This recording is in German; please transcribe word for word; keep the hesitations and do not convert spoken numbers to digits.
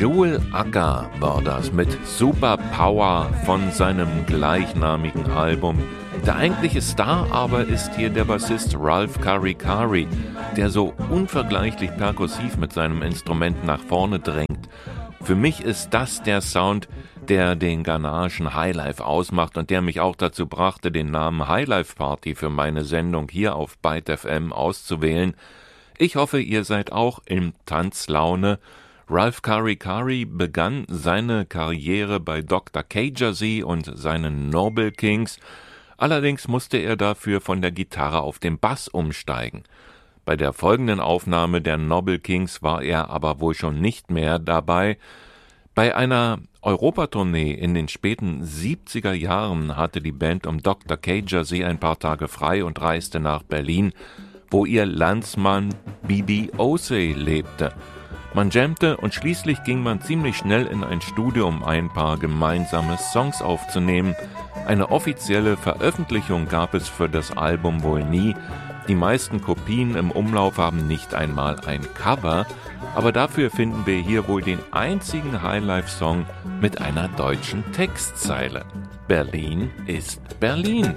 Joel Acker war das mit Superpower von seinem gleichnamigen Album. Der eigentliche Star aber ist hier der Bassist Ralph Karikari, der so unvergleichlich perkussiv mit seinem Instrument nach vorne drängt. Für mich ist das der Sound, der den ghanaischen Highlife ausmacht und der mich auch dazu brachte, den Namen Highlife Party für meine Sendung hier auf Byte F M auszuwählen. Ich hoffe, ihr seid auch in Tanzlaune. Ralph Karikari begann seine Karriere bei Doktor Kajasi und seinen Noble Kings. Allerdings musste er dafür von der Gitarre auf den Bass umsteigen. Bei der folgenden Aufnahme der Noble Kings war er aber wohl schon nicht mehr dabei. Bei einer Europatournee in den späten siebziger Jahren hatte die Band um Doktor Kajasi ein paar Tage frei und reiste nach Berlin, wo ihr Landsmann Bibi Osei lebte. Man jammte und schließlich ging man ziemlich schnell in ein Studio, um ein paar gemeinsame Songs aufzunehmen. Eine offizielle Veröffentlichung gab es für das Album wohl nie. Die meisten Kopien im Umlauf haben nicht einmal ein Cover, aber dafür finden wir hier wohl den einzigen Highlife-Song mit einer deutschen Textzeile. Berlin ist Berlin.